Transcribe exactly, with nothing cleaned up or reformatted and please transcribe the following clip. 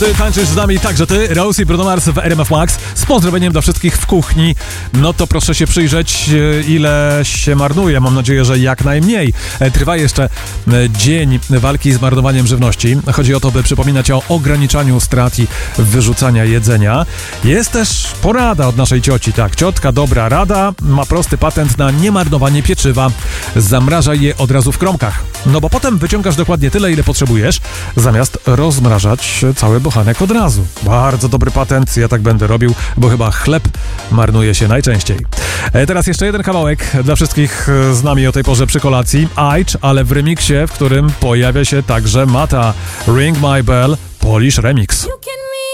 Ty tańczysz z nami, także ty, Rose i Bruno Mars w R M F Max. Z pozdrowieniem dla wszystkich w kuchni. No to proszę się przyjrzeć, ile się marnuje. Mam nadzieję, że jak najmniej. Trwa jeszcze dzień walki z marnowaniem żywności. Chodzi o to, by przypominać o ograniczaniu strat i wyrzucania jedzenia. Jest też porada od naszej cioci. Tak, ciotka dobra rada, ma prosty patent na niemarnowanie pieczywa. Zamrażaj je od razu w kromkach. No bo potem wyciągasz dokładnie tyle, ile potrzebujesz, zamiast rozmrażać cały bochanek od razu. Bardzo dobry patent, ja tak będę robił, bo chyba chleb marnuje się najczęściej. E, teraz jeszcze jeden kawałek dla wszystkich z nami o tej porze przy kolacji. Aitch, ale w remiksie, w którym pojawia się także Mata. Ring My Bell, Polish Remix.